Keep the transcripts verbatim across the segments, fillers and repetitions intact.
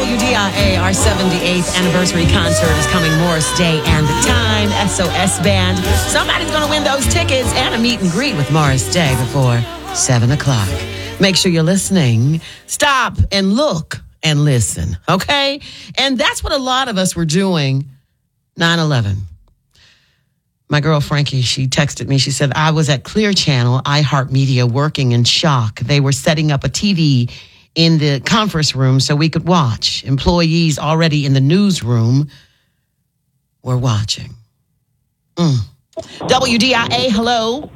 W D I A, our seventy-eighth anniversary concert is coming. Morris Day and the Time, S O S Band. Somebody's going to win those tickets and a meet and greet with Morris Day before seven o'clock. Make sure you're listening. Stop and look and listen, okay? And that's what a lot of us were doing nine eleven. My girl Frankie, she texted me. She said, I was at Clear Channel, iHeartMedia, working in shock. They were setting up a T V in the conference room so we could watch. Employees already in the newsroom were watching. Mm. W D I A, hello.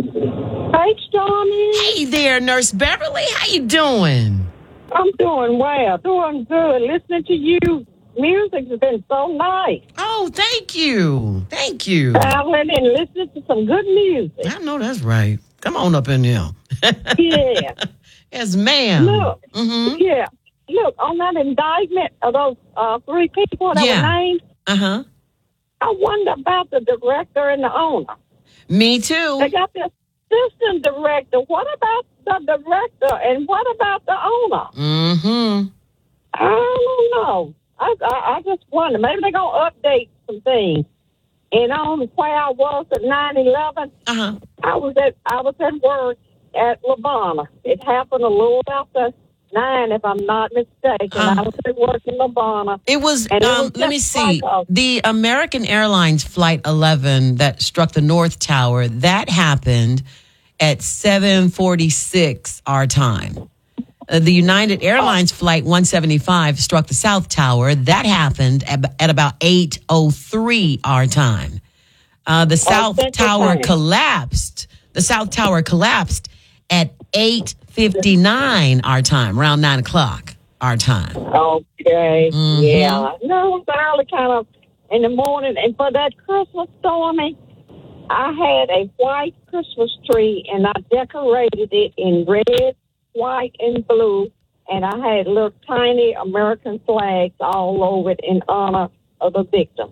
Hey, Stormy. Hey there, Nurse Beverly. How you doing? I'm doing well, doing good. Listening to you. Music has been so nice. Oh, thank you. Thank you. Traveling and listening to some good music. I know that's right. Come on up in here. Yeah. Yes, ma'am. Look, mm-hmm. yeah. Look, on that indictment of those uh, three people that yeah. were named, uh-huh. I wonder about the director and the owner. Me too. They got the assistant director. What about the director and what about the owner? Mm-hmm. I don't know. I, I, I just wonder. Maybe they're going to update some things. And on where I was at nine eleven, uh-huh. I was at I was at work at Labana. It happened a little after nine, if I'm not mistaken. Uh, I was at work in Labana. It was, um, it was let me see, like a, the American Airlines Flight eleven that struck the North Tower, that happened at seven forty-six our time. Uh, the United Airlines Flight one seventy-five struck the South Tower. That happened at, at about eight oh three our time. Uh, the South oh, Tower time. collapsed. The South Tower collapsed at eight fifty-nine our time, around nine o'clock our time. Okay, mm-hmm. yeah. No, it was early kind of in the morning. And for that Christmas, Stormy, I had a white Christmas tree, and I decorated it in red, white, and blue, and I had little tiny American flags all over it in honor of the victim.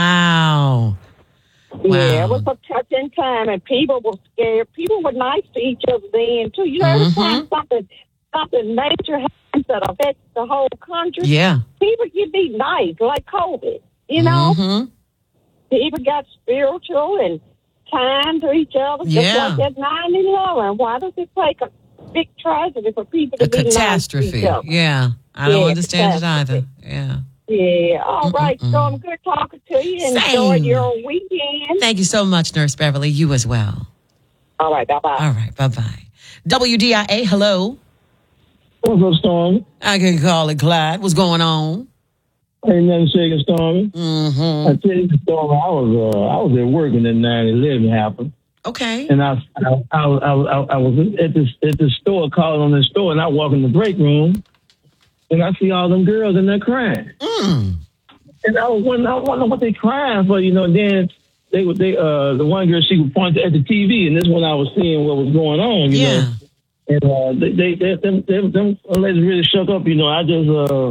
Wow. Yeah, wow. it was a touching time, and people were scared. People were nice to each other then, too. You know, every mm-hmm. time something, something major happens that affects the whole country, yeah. people can be nice, like COVID, you know? Mm-hmm. People got spiritual and kind to each other, just yeah. like that nine eleven. Why does it take a big tragedy for people to a be catastrophe. nice to each other? Yeah, I don't yeah, understand it either. Yeah. Yeah. All Mm-mm-mm. right, so I'm good talking to you. Same. Enjoy your weekend. Thank you so much, Nurse Beverly. You as well. All right, bye-bye. All right, bye-bye. W D I A, hello. What's up, Storm? I can call it Clyde. What's going on? Ain't nothing shaking, Stormy. Mm-hmm. I tell you, Stormy, I was uh, I was at work when that nine eleven happened. Okay. And I I, I, I, I, I was at this at the store, calling on the store, and I walk in the break room, and I see all them girls in there crying. Mm. And I was wondering, I was wondering what they crying for, you know. And then they would they uh the one girl, she would point at the T V, and this one I was seeing what was going on, you yeah. know. And uh, they they they them them, them ladies really shook up, you know. I just uh.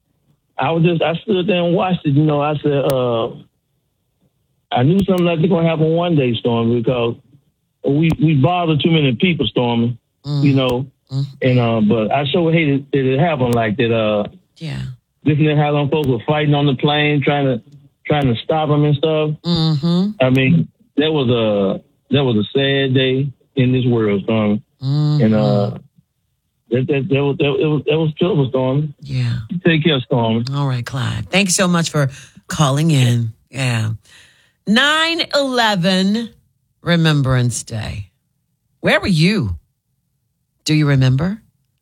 I was just, I stood there and watched it, you know. I said, uh, I knew something like this going to happen one day, Stormy, because we, we bother too many people, Stormy, mm. you know. Mm. And, uh, but I sure hated that it happened like that. Uh, yeah. Listening to how them folks were fighting on the plane, trying to, trying to stop them and stuff. Mm-hmm. I mean, that was a, that was a sad day in this world, Stormy. Mm-hmm. And, uh, That, that, that, was, that, it was, that was terrible, Stormy. Yeah. Take care, Stormy. All right, Clyde. Thank you so much for calling in. Yeah. nine eleven Remembrance Day. Where were you? Do you remember?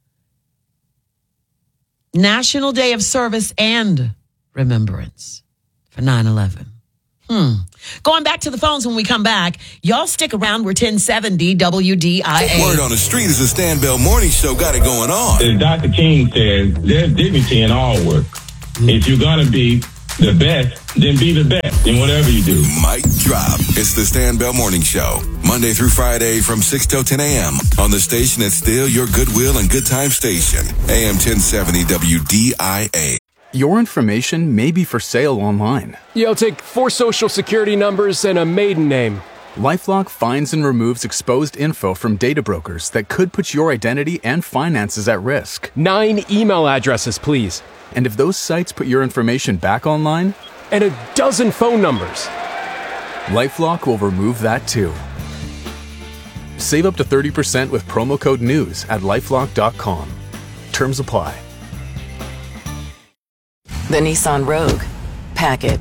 National Day of Service and Remembrance for nine eleven. Hmm. Going back to the phones when we come back. Y'all stick around. We're ten seventy W D I A. Word on the street is the Stan Bell Morning Show got it going on. As Doctor King says, there's dignity in all work. Mm-hmm. If you're going to be the best, then be the best in whatever you do. Mic drop. It's the Stan Bell Morning Show. Monday through Friday from six till ten a.m. on the station that's still your goodwill and good time station. A M ten seventy W D I A. Your information may be for sale online. Yeah, I'll take four social security numbers and a maiden name. LifeLock finds and removes exposed info from data brokers that could put your identity and finances at risk. Nine email addresses, please. And if those sites put your information back online? And a dozen phone numbers. LifeLock will remove that too. Save up to thirty percent with promo code NEWS at lifelock dot com. Terms apply. The Nissan Rogue. Pack it.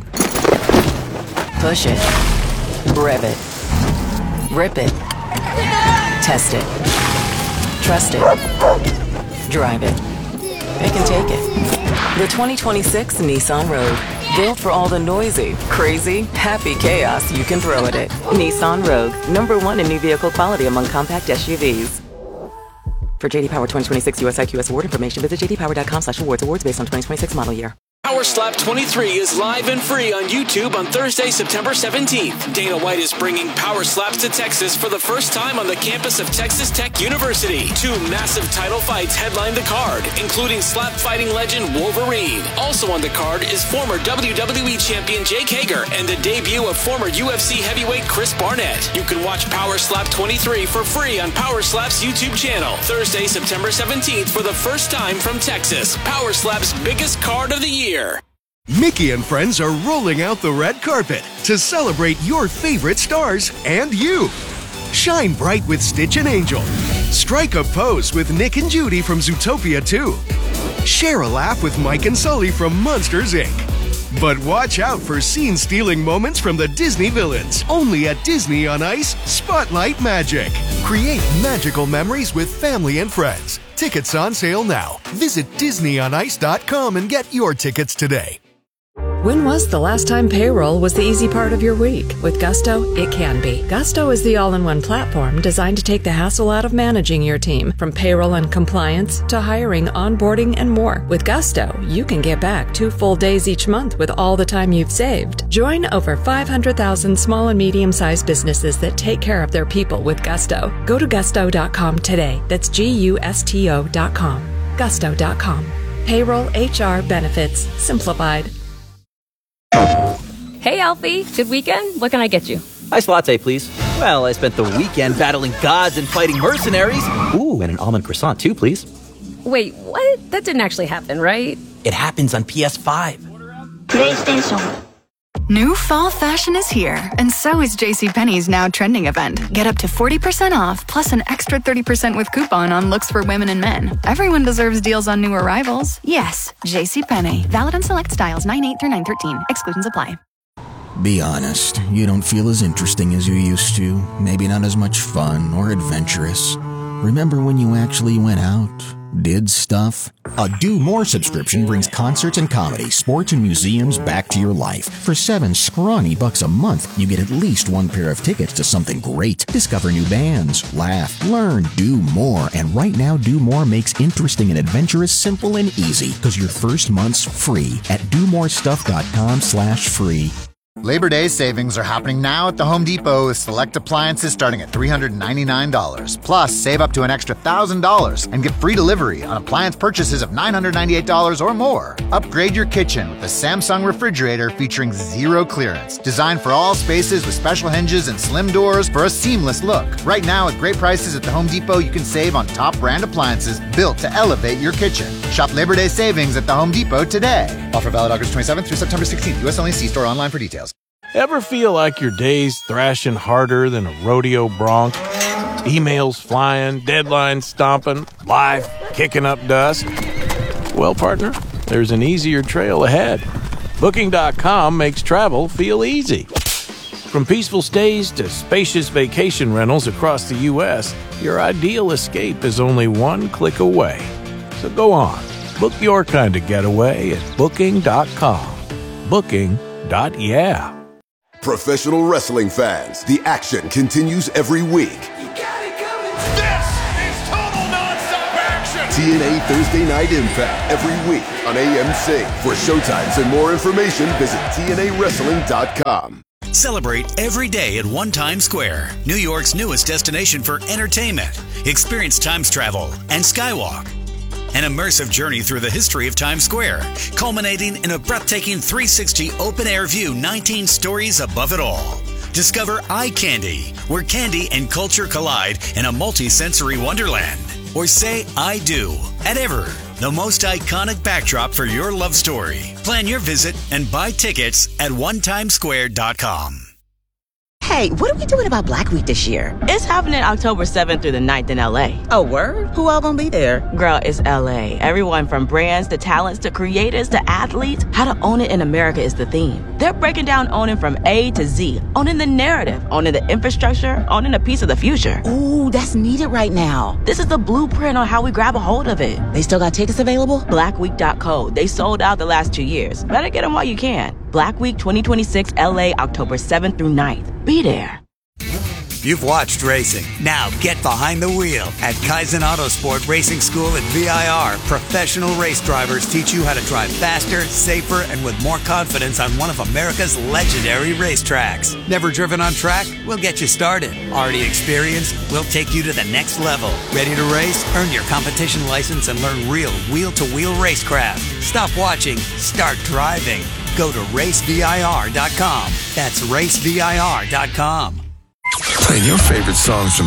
Push it. Rev it. Rip it. Test it. Trust it. Drive it. It can take it. The twenty twenty-six Nissan Rogue. Built for all the noisy, crazy, happy chaos you can throw at it. Nissan Rogue. Number one in new vehicle quality among compact S U Vs. For J D Power twenty twenty-six U S I Q S award information, visit j d power dot com slash awards. Awards based on twenty twenty-six model year. Power Slap twenty-three is live and free on YouTube on Thursday, September seventeenth. Dana White is bringing Power Slaps to Texas for the first time on the campus of Texas Tech University. Two massive title fights headline the card, including slap fighting legend Wolverine. Also on the card is former W W E champion Jake Hager and the debut of former U F C heavyweight Chris Barnett. You can watch Power Slap twenty-three for free on Power Slap's YouTube channel. Thursday, September seventeenth for the first time from Texas. Power Slap's biggest card of the year. Mickey and friends are rolling out the red carpet to celebrate your favorite stars and you. Shine bright with Stitch and Angel. Strike a pose with Nick and Judy from Zootopia two. Share a laugh with Mike and Sully from Monsters, Incorporated. But watch out for scene-stealing moments from the Disney villains. Only at Disney on Ice, Spotlight Magic. Create magical memories with family and friends. Tickets on sale now. Visit disney on ice dot com and get your tickets today. When was the last time payroll was the easy part of your week? With Gusto, it can be. Gusto is the all-in-one platform designed to take the hassle out of managing your team, from payroll and compliance to hiring, onboarding, and more. With Gusto, you can get back two full days each month with all the time you've saved. Join over five hundred thousand small and medium-sized businesses that take care of their people with Gusto. Go to gusto dot com today. That's G U S T O dot com. gusto dot com. Payroll, H R, benefits, simplified. Hey, Alfie. Good weekend? What can I get you? Iced latte, please. Well, I spent the weekend battling gods and fighting mercenaries. Ooh, and an almond croissant, too, please. Wait, what? That didn't actually happen, right? It happens on P S five. PlayStation. New fall fashion is here, and so is JCPenney's now trending event. Get up to forty percent off, plus an extra thirty percent with coupon on looks for women and men. Everyone deserves deals on new arrivals. Yes, JCPenney. Valid on select styles nine eight through nine thirteen. Exclusions apply. Be honest, you don't feel as interesting as you used to. Maybe not as much fun or adventurous. Remember when you actually went out? Did stuff? A Do More subscription brings concerts and comedy, sports and museums back to your life. For seven scrawny bucks a month, you get at least one pair of tickets to something great. Discover new bands, laugh, learn, do more. And right now, Do More makes interesting and adventurous simple and easy, because your first month's free at do more stuff dot com slash free. Labor Day savings are happening now at the Home Depot with select appliances starting at three hundred ninety-nine dollars. Plus, save up to an extra one thousand dollars and get free delivery on appliance purchases of nine hundred ninety-eight dollars or more. Upgrade your kitchen with the Samsung refrigerator featuring zero clearance. Designed for all spaces with special hinges and slim doors for a seamless look. Right now, at great prices at the Home Depot, you can save on top brand appliances built to elevate your kitchen. Shop Labor Day savings at the Home Depot today. Offer valid August twenty-seventh through September sixteenth. U S only. See store online for details. Ever feel like your day's thrashing harder than a rodeo bronc? Emails flying, deadlines stomping, life kicking up dust? Well, partner, there's an easier trail ahead. Booking dot com makes travel feel easy. From peaceful stays to spacious vacation rentals across the U S, your ideal escape is only one click away. So go on, book your kind of getaway at booking dot com. Booking. Yeah. Professional wrestling fans, the action continues every week. You got it coming. This is total nonstop action. T N A Thursday Night Impact every week on A M C. For showtimes and more information, visit T N A wrestling dot com. Celebrate every day at One Times Square, New York's newest destination for entertainment. Experience Times Travel and Skywalk. An immersive journey through the history of Times Square, culminating in a breathtaking three sixty open-air view nineteen stories above it all. Discover Eye Candy, where candy and culture collide in a multi-sensory wonderland. Or say I do at Ever, the most iconic backdrop for your love story. Plan your visit and buy tickets at one time square dot com. Hey, what are we doing about Black Week this year? It's happening October seventh through the ninth in L A. Oh, word? Who all gonna be there? Girl, it's L A. Everyone from brands to talents to creators to athletes. How to own it in America is the theme. They're breaking down owning from A to Z. Owning the narrative, owning the infrastructure, owning a piece of the future. Ooh, that's needed right now. This is the blueprint on how we grab a hold of it. They still got tickets available? black week dot co. They sold out the last two years. Better get them while you can. Black Week twenty twenty-six L A, October seventh through ninth. Be there. You've watched racing. Now get behind the wheel. At Kaizen Autosport Racing School at V I R, professional race drivers teach you how to drive faster, safer, and with more confidence on one of America's legendary racetracks. Never driven on track? We'll get you started. Already experienced? We'll take you to the next level. Ready to race? Earn your competition license and learn real wheel-to-wheel racecraft. Stop watching. Start driving. Go to race V I R dot com. That's race V I R dot com. Playing your favorite songs from